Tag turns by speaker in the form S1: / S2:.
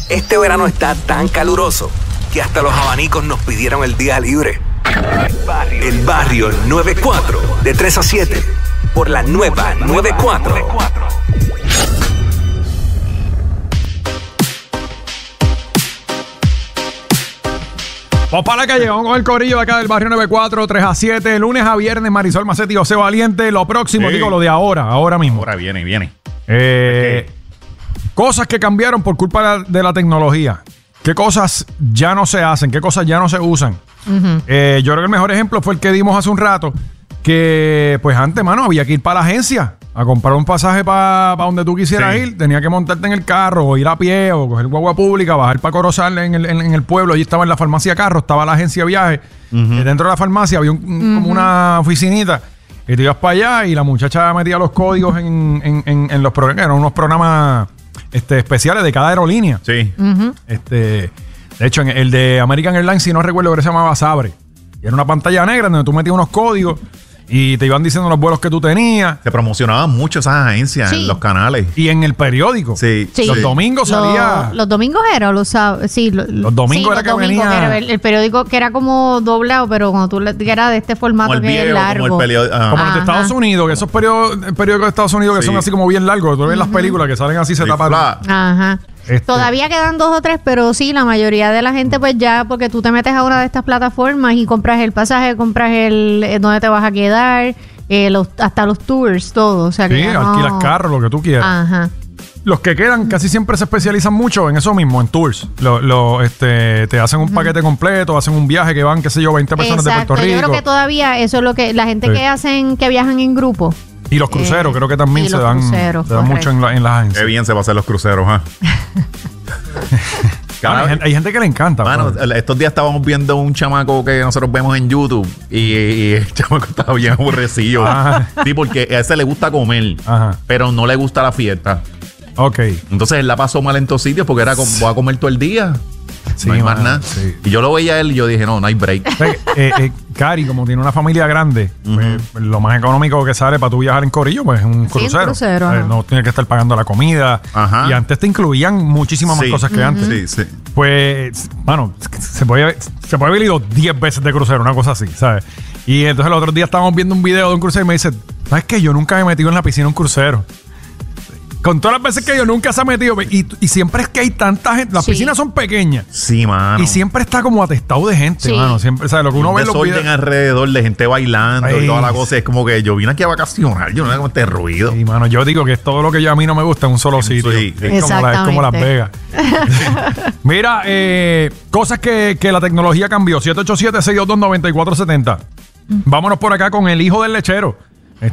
S1: Este verano está tan caluroso que hasta los abanicos nos pidieron el día libre. El Barrio 94, de 3 a 7, por la nueva 94.
S2: Vamos para la calle, vamos con el corillo de acá del Barrio 94, 3 a 7, lunes a viernes, Marisol Macetti y José Valiente. Lo próximo,
S3: Sí.
S2: digo, lo de ahora mismo.
S3: Ahora viene.
S2: Cosas que cambiaron por culpa de la tecnología. ¿Qué cosas ya no se hacen? ¿Qué cosas ya no se usan? Yo creo que el mejor ejemplo fue el que dimos hace un rato, que pues antes, mano, había que ir para la agencia a comprar un pasaje para donde tú quisieras ir. Tenía que montarte en el carro o ir a pie o coger guagua pública, bajar para Corozal en el pueblo. Allí estaba en la farmacia carro, estaba la agencia de viaje. Dentro de la farmacia había como una oficinita. Y te ibas para allá y la muchacha metía los códigos en los programas. Eran unos programas especiales de cada aerolínea.
S3: Sí.
S2: De hecho, en el de American Airlines, si no recuerdo, que se llamaba Sabre. Y era una pantalla negra donde tú metías unos códigos y te iban diciendo los vuelos que tú tenías.
S3: Se promocionaban mucho esas agencias en los canales.
S2: Y en el periódico.
S3: Sí.
S2: Los domingos salía.
S4: Los domingos era, los sábados. Sí,
S2: los domingos era que venía.
S4: Era el periódico que era como doblado, pero cuando tú que era de este formato
S3: Como el
S4: que es
S3: viejo,
S4: largo.
S3: como el periódico.
S2: Como el de Estados Unidos, que esos periódicos de Estados Unidos que son así como bien largos. Tú ves las películas que salen así, se tapan.
S4: Ajá. Todavía quedan 2 o 3, pero sí, la mayoría de la gente pues ya, porque tú te metes a una de estas plataformas y compras el pasaje, compras dónde te vas a quedar, hasta los tours, todo. O sea, que
S2: alquilas carro, lo que tú quieras.
S4: Ajá.
S2: Los que quedan casi siempre se especializan mucho en eso mismo, en tours. Te hacen un paquete completo, hacen un viaje que van, qué sé yo, 20 personas de Puerto Rico.
S4: Yo creo que todavía eso es lo que la gente que viajan en grupo.
S2: Y los cruceros, creo que también se dan mucho en las agencias.
S3: Qué bien se pasan los cruceros, ¿ah?
S2: Hay gente que le encanta.
S3: Mano, estos días estábamos viendo un chamaco que nosotros vemos en YouTube y el chamaco estaba bien aborrecido. Sí, porque a ese le gusta comer, pero no le gusta la fiesta.
S2: Ok.
S3: Entonces él la pasó mal en todos sitios porque era como, voy a comer todo el día.
S2: Sí,
S3: no hay más nada.
S2: Sí.
S3: Y yo lo veía a él y yo dije, no hay break.
S2: Cari, como tiene una familia grande, pues, lo más económico que sale para tú viajar en corillo, pues es un crucero.
S4: Un crucero,
S2: no tienes que estar pagando la comida. Y antes te incluían muchísimas más cosas que antes.
S3: Sí.
S2: Pues, mano, se puede haber ido 10 veces de crucero, una cosa así, ¿sabes? Y entonces el otro día estábamos viendo un video de un crucero y me dice, ¿sabes qué? Yo nunca me he metido en la piscina un crucero. Con todas las veces que yo nunca se ha metido. Y siempre es que hay tanta gente. Las piscinas son pequeñas.
S3: Sí, mano.
S2: Y siempre está como atestado de gente, mano. Siempre, ¿sabes? Lo que uno ve en los videos.
S3: Desorden alrededor de gente bailando y toda la cosa. Es como que yo vine aquí a vacacionar. Yo no hago este ruido.
S2: Y, mano, yo digo que es todo lo que a mí no me gusta en un solo sitio.
S3: Sí.
S2: Es como Las Vegas. Mira, cosas que la tecnología cambió. 787-622-9470. Vámonos por acá con el hijo del lechero.